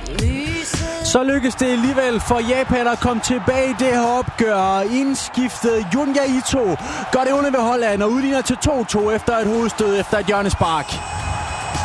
Så lykkes det alligevel for Japan at komme tilbage i det her opgør. Indskiftet Junya Ito gør det under ved Holland og udligner til 2-2 efter et hovedstød efter et hjørnespark.